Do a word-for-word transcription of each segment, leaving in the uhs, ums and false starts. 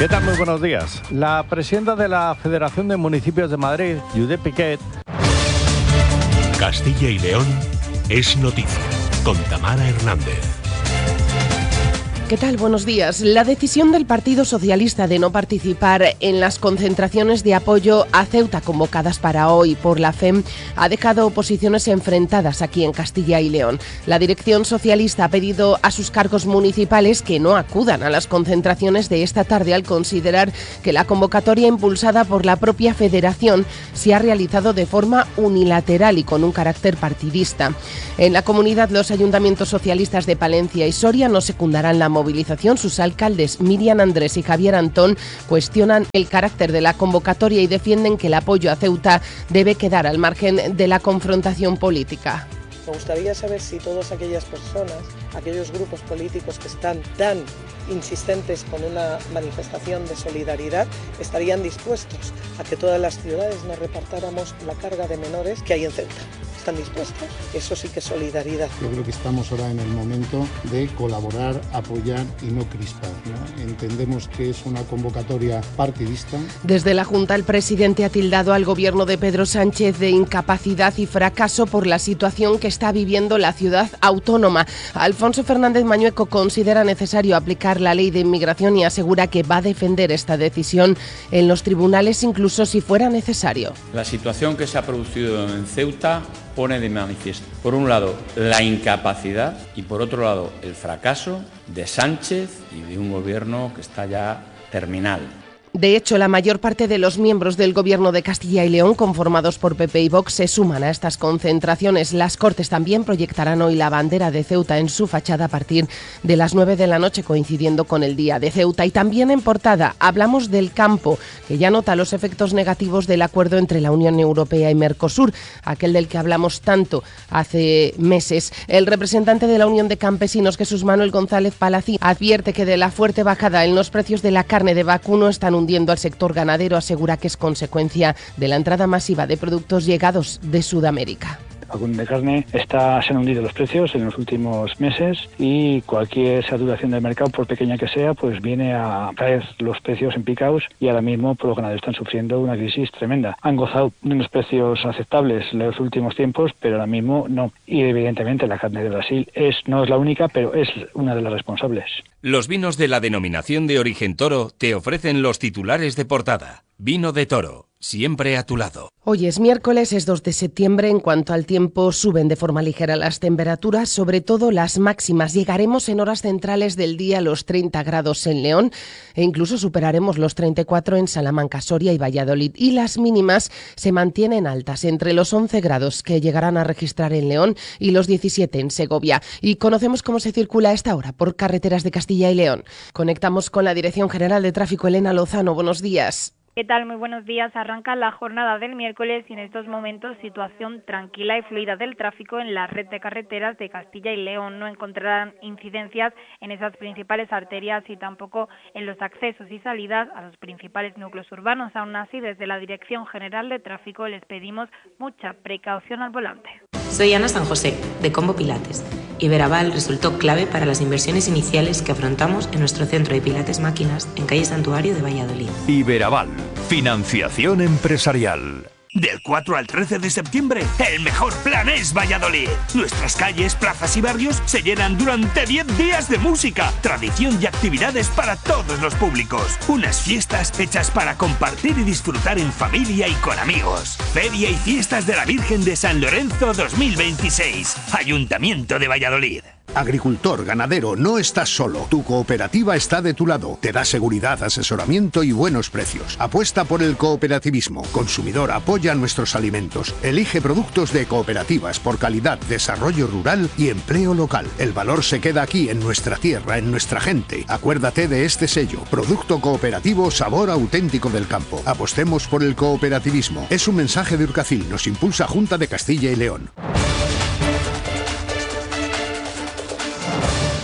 ¿Qué tal? Muy buenos días. La presidenta de la Federación de Municipios de Madrid, Judith Piquet. Castilla y León es noticia, con Tamara Hernández. ¿Qué tal? Buenos días. La decisión del Partido Socialista de no participar en las concentraciones de apoyo a Ceuta convocadas para hoy por la F E M ha dejado posiciones enfrentadas aquí en Castilla y León. La dirección socialista ha pedido a sus cargos municipales que no acudan a las concentraciones de esta tarde al considerar que la convocatoria impulsada por la propia federación se ha realizado de forma unilateral y con un carácter partidista. En la comunidad, los ayuntamientos socialistas de Palencia y Soria no secundarán la movilización. Sus alcaldes Miriam Andrés y Javier Antón cuestionan el carácter de la convocatoria y defienden que el apoyo a Ceuta debe quedar al margen de la confrontación política. Me gustaría saber si todas aquellas personas, aquellos grupos políticos que están tan insistentes con una manifestación de solidaridad, estarían dispuestos a que todas las ciudades nos repartáramos la carga de menores que hay en Ceuta. ¿Están dispuestos? Eso sí que es solidaridad. Yo creo que estamos ahora en el momento de colaborar, apoyar y no crispar, ¿no? Entendemos que es una convocatoria partidista. Desde la Junta, el presidente ha tildado al gobierno de Pedro Sánchez de incapacidad y fracaso por la situación que está viviendo la ciudad autónoma. Alfonso Fernández Mañueco considera necesario aplicar la ley de inmigración y asegura que va a defender esta decisión en los tribunales, incluso si fuera necesario. La situación que se ha producido en Ceuta pone de manifiesto, por un lado, la incapacidad y por otro lado, el fracaso de Sánchez y de un gobierno que está ya terminal. De hecho, la mayor parte de los miembros del Gobierno de Castilla y León, conformados por P P y Vox, se suman a estas concentraciones. Las Cortes también proyectarán hoy la bandera de Ceuta en su fachada a partir de las nueve de la noche, coincidiendo con el Día de Ceuta. Y también en portada hablamos del campo, que ya nota los efectos negativos del acuerdo entre la Unión Europea y Mercosur, aquel del que hablamos tanto hace meses. El representante de la Unión de Campesinos, Jesús Manuel González Palacín, advierte que de la fuerte bajada en los precios de la carne de vacuno están hundiendo al sector ganadero. Asegura que es consecuencia de la entrada masiva de productos llegados de Sudamérica. La de carne está, se han hundido los precios en los últimos meses y cualquier saturación del mercado, por pequeña que sea, pues viene a traer los precios en picaos y ahora mismo pues, los ganaderos están sufriendo una crisis tremenda. Han gozado de unos precios aceptables en los últimos tiempos, pero ahora mismo no. Y evidentemente la carne de Brasil es no es la única, pero es una de las responsables. Los vinos de la denominación de origen Toro te ofrecen los titulares de portada. Vino de Toro, siempre a tu lado. Hoy es miércoles, es dos de septiembre. En cuanto al tiempo, suben de forma ligera las temperaturas, sobre todo las máximas. Llegaremos en horas centrales del día a los treinta grados en León e incluso superaremos los treinta y cuatro en Salamanca, Soria y Valladolid. Y las mínimas se mantienen altas, entre los once grados que llegarán a registrar en León y los diecisiete en Segovia. Y conocemos cómo se circula a esta hora por carreteras de Castilla y León. Conectamos con la Dirección General de Tráfico, Elena Lozano. Buenos días. ¿Qué tal? Muy buenos días. Arranca la jornada del miércoles y en estos momentos situación tranquila y fluida del tráfico en la red de carreteras de Castilla y León. No encontrarán incidencias en esas principales arterias y tampoco en los accesos y salidas a los principales núcleos urbanos. Aún así, desde la Dirección General de Tráfico les pedimos mucha precaución al volante. Soy Ana San José, de Combo Pilates. Iberaval resultó clave para las inversiones iniciales que afrontamos en nuestro centro de Pilates Máquinas en calle Santuario de Valladolid. Iberaval, financiación empresarial. Del cuatro al trece de septiembre, el mejor plan es Valladolid. Nuestras calles, plazas y barrios se llenan durante diez días de música, tradición y actividades para todos los públicos. Unas fiestas hechas para compartir y disfrutar en familia y con amigos. Feria y fiestas de la Virgen de San Lorenzo dos mil veintiséis. Ayuntamiento de Valladolid. Agricultor, ganadero, no estás solo. Tu cooperativa está de tu lado. Te da seguridad, asesoramiento y buenos precios. Apuesta por el cooperativismo. Consumidor, apoya nuestros alimentos. Elige productos de cooperativas por calidad, desarrollo rural y empleo local. El valor se queda aquí, en nuestra tierra, en nuestra gente. Acuérdate de este sello. Producto cooperativo, sabor auténtico del campo. Apostemos por el cooperativismo. Es un mensaje de Urcacil. Nos impulsa Junta de Castilla y León.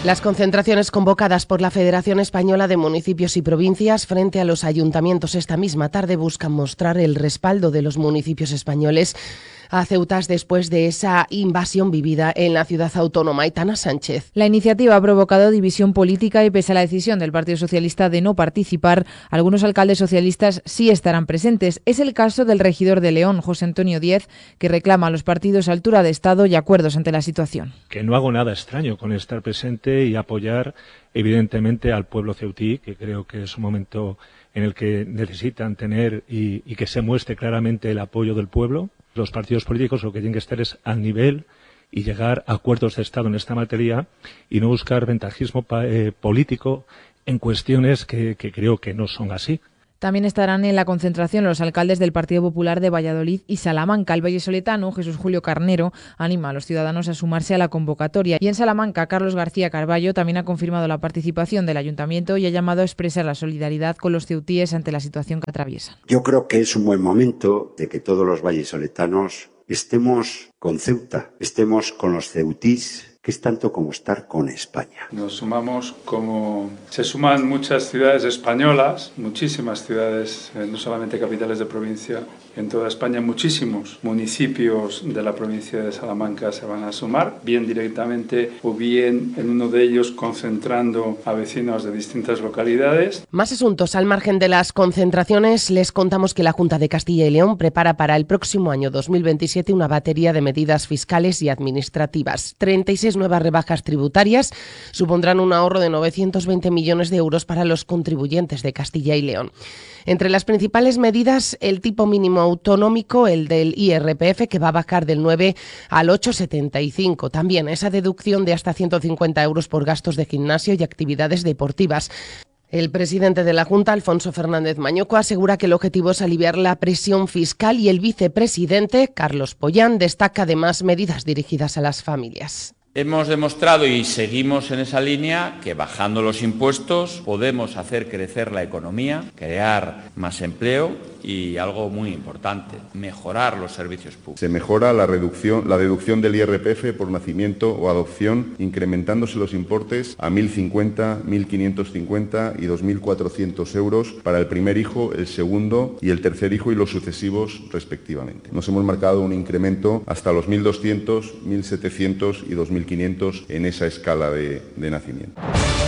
Las concentraciones convocadas por la Federación Española de Municipios y Provincias frente a los ayuntamientos esta misma tarde buscan mostrar el respaldo de los municipios españoles a ceutas después de esa invasión vivida en la ciudad autónoma. Aitana Sánchez. La iniciativa ha provocado división política y pese a la decisión del Partido Socialista de no participar, algunos alcaldes socialistas sí estarán presentes. Es el caso del regidor de León, José Antonio Díez, que reclama a los partidos altura de Estado y acuerdos ante la situación. Que no hago nada extraño con estar presente y apoyar evidentemente al pueblo ceutí, que creo que es un momento en el que necesitan tener y, y que se muestre claramente el apoyo del pueblo. Los partidos políticos lo que tienen que estar es al nivel y llegar a acuerdos de Estado en esta materia y no buscar ventajismo pa, eh, político en cuestiones que, que creo que no son así. También estarán en la concentración los alcaldes del Partido Popular de Valladolid y Salamanca. El vallisoletano Jesús Julio Carnero anima a los ciudadanos a sumarse a la convocatoria. Y en Salamanca, Carlos García Carballo también ha confirmado la participación del ayuntamiento y ha llamado a expresar la solidaridad con los ceutíes ante la situación que atraviesan. Yo creo que es un buen momento de que todos los vallisoletanos estemos con Ceuta, estemos con los ceutís, que es tanto como estar con España. Nos sumamos como se suman muchas ciudades españolas, muchísimas ciudades, eh, no solamente capitales de provincia, en toda España muchísimos municipios de la provincia de Salamanca se van a sumar, bien directamente o bien en uno de ellos concentrando a vecinos de distintas localidades. Más asuntos al margen de las concentraciones. Les contamos que la Junta de Castilla y León prepara para el próximo año dos mil veintisiete una batería de medidas fiscales y administrativas. treinta y seis nuevas rebajas tributarias supondrán un ahorro de novecientos veinte millones de euros para los contribuyentes de Castilla y León. Entre las principales medidas, el tipo mínimo autonómico, el del I R P F, que va a bajar del nueve al ocho coma setenta y cinco. También esa deducción de hasta ciento cincuenta euros por gastos de gimnasio y actividades deportivas. El presidente de la Junta, Alfonso Fernández Mañoco, asegura que el objetivo es aliviar la presión fiscal y el vicepresidente, Carlos Pollán, destaca además medidas dirigidas a las familias. Hemos demostrado y seguimos en esa línea que bajando los impuestos podemos hacer crecer la economía, crear más empleo y algo muy importante, mejorar los servicios públicos. Se mejora la reducción, la deducción del I R P F por nacimiento o adopción, incrementándose los importes a mil cincuenta, mil quinientos cincuenta y dos mil cuatrocientos euros para el primer hijo, el segundo y el tercer hijo y los sucesivos respectivamente. Nos hemos marcado un incremento hasta los mil doscientos, mil setecientos y dos mil quinientos en esa escala de, de nacimiento.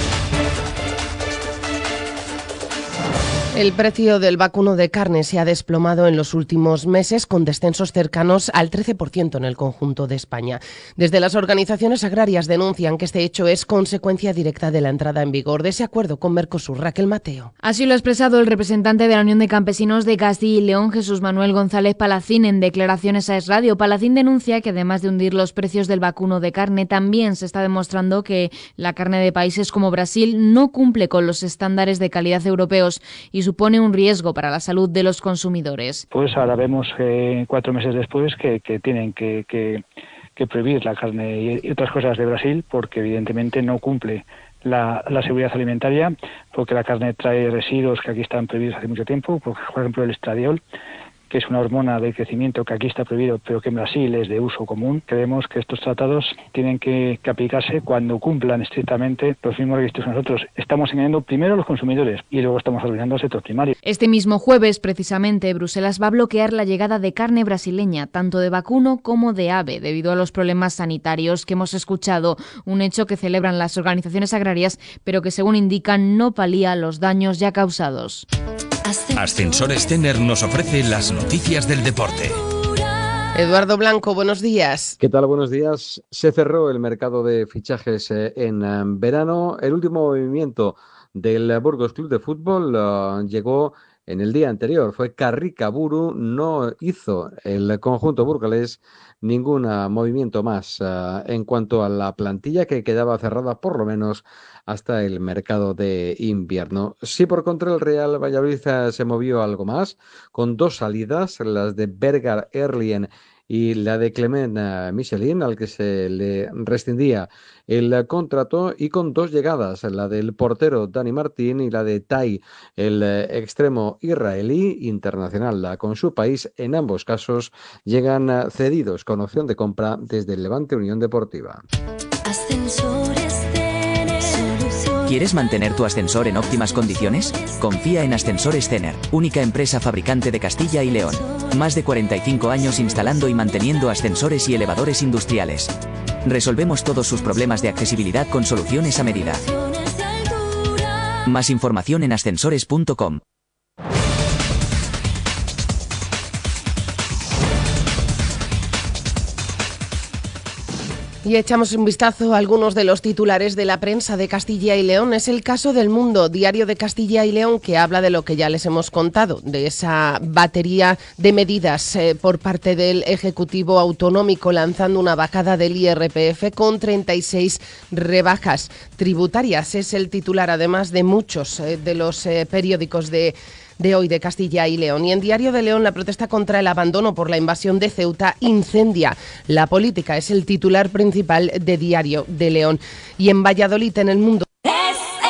El precio del vacuno de carne se ha desplomado en los últimos meses con descensos cercanos al trece por ciento en el conjunto de España. Desde las organizaciones agrarias denuncian que este hecho es consecuencia directa de la entrada en vigor de ese acuerdo con Mercosur. Raquel Mateo. Así lo ha expresado el representante de la Unión de Campesinos de Castilla y León, Jesús Manuel González Palacín, en declaraciones a Es Radio. Palacín denuncia que además de hundir los precios del vacuno de carne, también se está demostrando que la carne de países como Brasil no cumple con los estándares de calidad europeos y supone un riesgo para la salud de los consumidores. Pues ahora vemos eh, cuatro meses después que, que tienen que, que, que prohibir la carne y otras cosas de Brasil porque evidentemente no cumple la, la seguridad alimentaria, porque la carne trae residuos que aquí están prohibidos hace mucho tiempo, por ejemplo el estradiol, que es una hormona de crecimiento que aquí está prohibido, pero que en Brasil es de uso común. Creemos que estos tratados tienen que, que aplicarse cuando cumplan estrictamente los mismos requisitos que nosotros. Estamos engañando primero a los consumidores y luego estamos arruinando al sector primario. Este mismo jueves, precisamente, Bruselas va a bloquear la llegada de carne brasileña, tanto de vacuno como de ave, debido a los problemas sanitarios que hemos escuchado, un hecho que celebran las organizaciones agrarias, pero que según indican no palía los daños ya causados. Ascensores Tener nos ofrece las noticias del deporte. Eduardo Blanco, buenos días. ¿Qué tal? Buenos días. Se cerró el mercado de fichajes en verano. El último movimiento del Burgos Club de Fútbol uh, llegó en el día anterior. Fue Carrica Buru. No hizo el conjunto burgalés ningún uh, movimiento más uh, en cuanto a la plantilla, que quedaba cerrada por lo menos hasta el mercado de invierno. Sí, por contra, el Real Valladolid se movió algo más, con dos salidas, las de Bergar Erlien y la de Clement Michelin, al que se le rescindía el contrato, y con dos llegadas, la del portero Dani Martín y la de Tai, el extremo israelí internacional con su país. En ambos casos llegan cedidos con opción de compra desde el Levante Unión Deportiva. Ascensores Tener. ¿Quieres mantener tu ascensor en óptimas condiciones? Confía en Ascensores Cener, única empresa fabricante de Castilla y León. Más de cuarenta y cinco años instalando y manteniendo ascensores y elevadores industriales. Resolvemos todos sus problemas de accesibilidad con soluciones a medida. Más información en ascensores punto com. Y echamos un vistazo a algunos de los titulares de la prensa de Castilla y León. Es el caso del Mundo, diario de Castilla y León, que habla de lo que ya les hemos contado, de esa batería de medidas eh, por parte del Ejecutivo Autonómico, lanzando una bajada del I R P F con treinta y seis rebajas tributarias. Es el titular, además de muchos eh, de los eh, periódicos de de hoy de Castilla y León. Y en Diario de León, la protesta contra el abandono por la invasión de Ceuta incendia la política. Es el titular principal de Diario de León. Y en Valladolid, en El Mundo,